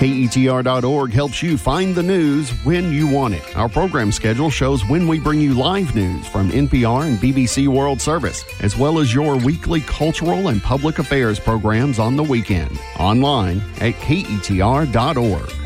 KETR.org helps you find the news when you want it. Our program schedule shows when we bring you live news from NPR and BBC World Service, as well as your weekly cultural and public affairs programs on the weekend. Online at KETR.org.